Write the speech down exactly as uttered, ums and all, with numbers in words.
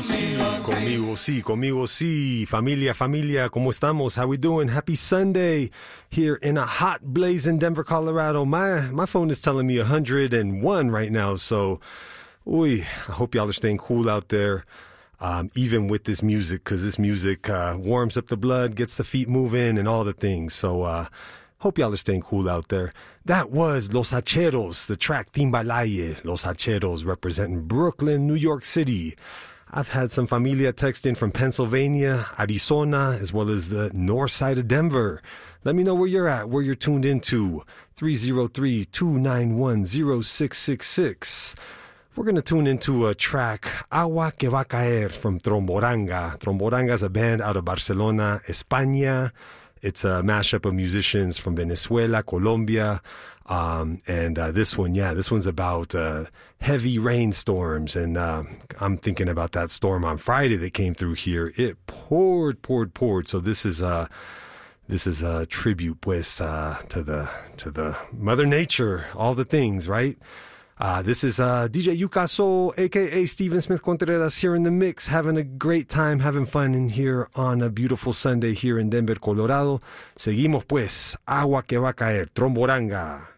sí, conmigo sí, conmigo sí. Familia, familia, ¿cómo estamos? How we doing? Happy Sunday here in a hot blazing Denver, Colorado. My my phone is telling me one hundred one right now, so uy, I hope y'all are staying cool out there. Um, even with this music, because this music uh, warms up the blood, gets the feet moving, and all the things. So, uh, hope y'all are staying cool out there. That was Los Hacheros, the track Timbalaye. Los Hacheros representing Brooklyn, New York City. I've had some familia text in from Pennsylvania, Arizona, as well as the north side of Denver. Let me know where you're at, where you're tuned into. three oh three, two nine one, oh six six six. We're going to tune into a track, Agua que va caer, from Tromboranga. Tromboranga is a band out of Barcelona, España. It's a mashup of musicians from Venezuela, Colombia. Um, and uh, this one, yeah, this one's about uh, heavy rainstorms. And uh, I'm thinking about that storm on Friday that came through here. It poured, poured, poured. So this is uh, this is a tribute, pues, uh, to the to the Mother Nature, all the things, right? Uh, this is uh, D J Yukaso, a k a. Steven Smith Contreras, here in the mix, having a great time, having fun in here on a beautiful Sunday here in Denver, Colorado. Seguimos pues, Agua que va a caer, Tromboranga.